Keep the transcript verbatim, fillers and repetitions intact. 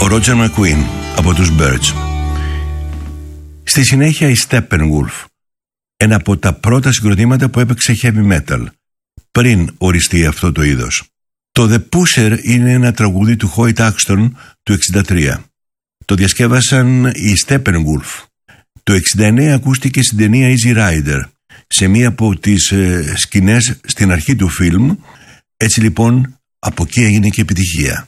Roger McQueen από τους Birds. Στη συνέχεια η Steppenwolf, ένα από τα πρώτα συγκροτήματα που έπαιξε heavy metal πριν οριστεί αυτό το είδος. Το The Pusher είναι ένα τραγούδι του Hoyt Axton του εξήντα τρία. Το διασκεύασαν οι Steppenwolf. Το εξήντα εννέα ακούστηκε στην ταινία Easy Rider, σε μία από τις ε, σκηνές στην αρχή του φιλμ. Έτσι λοιπόν από εκεί έγινε και επιτυχία.